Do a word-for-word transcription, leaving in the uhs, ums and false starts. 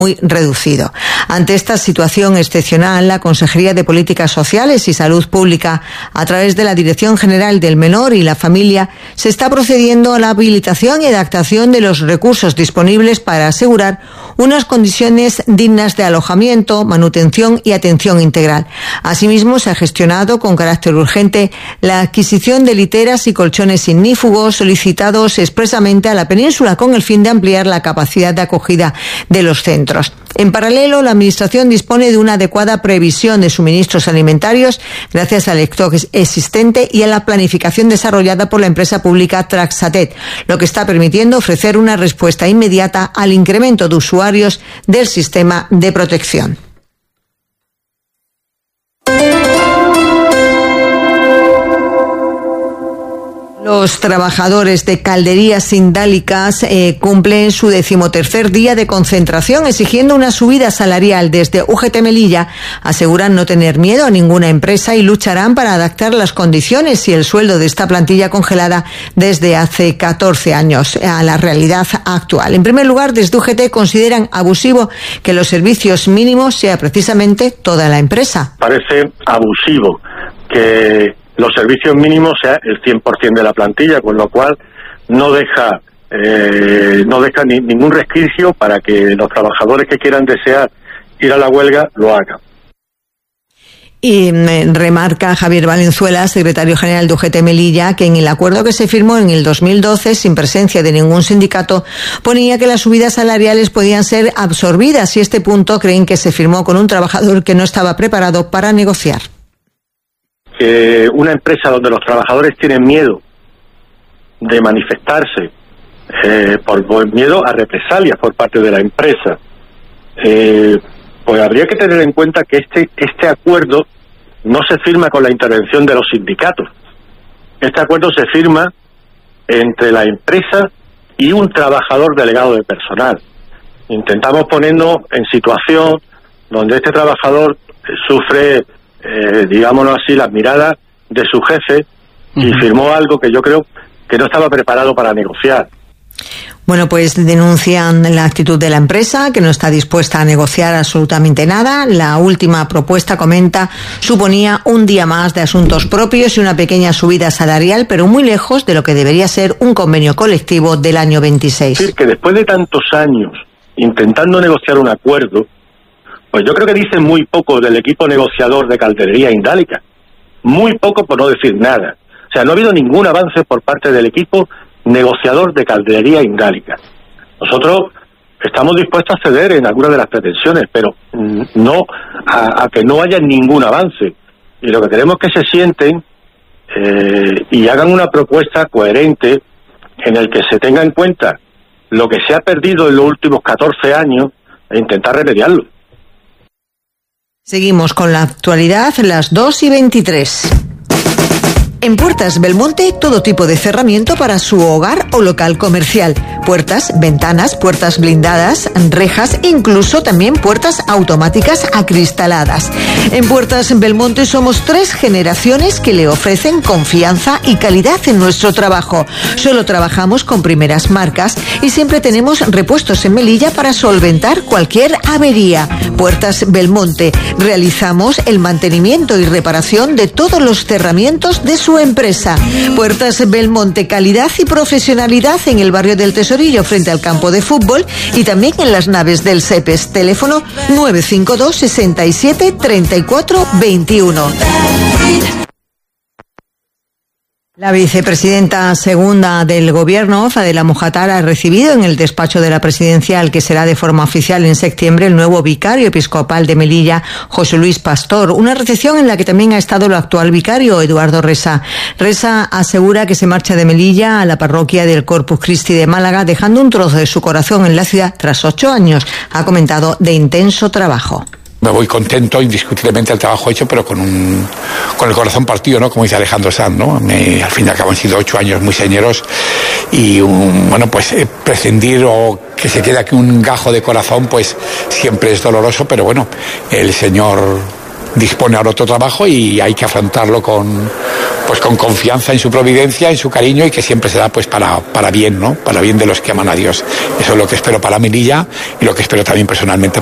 muy reducido. Ante esta situación excepcional, la Consejería de Políticas Sociales y Salud Pública, a través de la Dirección General del Menor y la Familia, se está procediendo a la habilitación y adaptación de los recursos disponibles para asegurar unas condiciones dignas de alojamiento, manutención y atención integral. Asimismo, se ha gestionado con carácter urgente la adquisición de literas y colchones ignífugos solicitados expresamente a la península con el fin de ampliar la capacidad de acogida de los centros. En paralelo, la Administración dispone de una adecuada previsión de suministros alimentarios gracias al stock existente y a la planificación desarrollada por la empresa pública Traxatet, lo que está permitiendo ofrecer una respuesta inmediata al incremento de usuarios del sistema de protección. Los trabajadores de Calderías Indálicas eh, cumplen su decimotercer día de concentración exigiendo una subida salarial. Desde U G T Melilla aseguran no tener miedo a ninguna empresa y lucharán para adaptar las condiciones y el sueldo de esta plantilla congelada desde hace catorce años a la realidad actual. En primer lugar, desde U G T consideran abusivo que los servicios mínimos sea precisamente toda la empresa. Parece abusivo que los servicios mínimos sea el cien por ciento de la plantilla, con lo cual no deja eh, no deja ni, ningún resquicio para que los trabajadores que quieran desear ir a la huelga lo hagan. Y eh, remarca Javier Valenzuela, secretario general de U G T Melilla, que en el acuerdo que se firmó en el dos mil doce, sin presencia de ningún sindicato, ponía que las subidas salariales podían ser absorbidas, y este punto creen que se firmó con un trabajador que no estaba preparado para negociar. Que una empresa donde los trabajadores tienen miedo de manifestarse eh, por, por miedo a represalias por parte de la empresa, eh, pues habría que tener en cuenta que este este acuerdo no se firma con la intervención de los sindicatos. Este acuerdo se firma entre la empresa y un trabajador delegado de personal. Intentamos ponernos en situación donde este trabajador sufre, Eh, digámoslo así, las miradas de su jefe, y uh-huh. firmó algo que yo creo que no estaba preparado para negociar. Bueno, pues denuncian la actitud de la empresa, que no está dispuesta a negociar absolutamente nada. La última propuesta, comenta, suponía un día más de asuntos propios y una pequeña subida salarial, pero muy lejos de lo que debería ser un convenio colectivo del año veintiséis. Es decir, que después de tantos años intentando negociar un acuerdo, pues yo creo que dice muy poco del equipo negociador de Calderías Indálicas. Muy poco, por no decir nada. O sea, no ha habido ningún avance por parte del equipo negociador de Calderías Indálicas. Nosotros estamos dispuestos a ceder en algunas de las pretensiones, pero no a, a que no haya ningún avance. Y lo que queremos es que se sienten eh, y hagan una propuesta coherente en el que se tenga en cuenta lo que se ha perdido en los últimos catorce años e intentar remediarlo. Seguimos con la actualidad, las dos y veintitrés. En Puertas Belmonte, todo tipo de cerramiento para su hogar o local comercial. Puertas, ventanas, puertas blindadas, rejas, incluso también puertas automáticas acristaladas. En Puertas Belmonte somos tres generaciones que le ofrecen confianza y calidad en nuestro trabajo. Solo trabajamos con primeras marcas y siempre tenemos repuestos en Melilla para solventar cualquier avería. Puertas Belmonte. Realizamos el mantenimiento y reparación de todos los cerramientos de su empresa. Puertas Belmonte, calidad y profesionalidad en el barrio del Tesorillo frente al campo de fútbol y también en las naves del SEPES. Teléfono nueve cinco dos, sesenta y siete, treinta y cuatro veintiuno. La vicepresidenta segunda del Gobierno, Zadela Mojatar, ha recibido en el despacho de la presidencial, que será de forma oficial en septiembre, el nuevo vicario episcopal de Melilla, José Luis Pastor. Una recepción en la que también ha estado el actual vicario, Eduardo Resa. Resa asegura que se marcha de Melilla a la parroquia del Corpus Christi de Málaga, dejando un trozo de su corazón en la ciudad tras ocho años. Ha comentado de intenso trabajo. Me voy contento indiscutiblemente del trabajo hecho, pero con un con el corazón partido, ¿no? Como dice Alejandro Sanz, ¿no? Me, al fin y al cabo han sido ocho años muy señeros y, un, bueno, pues eh, prescindir o que se quede aquí un gajo de corazón, pues siempre es doloroso, pero bueno, el Señor dispone ahora otro trabajo y hay que afrontarlo con, pues con confianza en su providencia, en su cariño, y que siempre será pues para, para bien, ¿no? Para bien de los que aman a Dios. Eso es lo que espero para Melilla y lo que espero también personalmente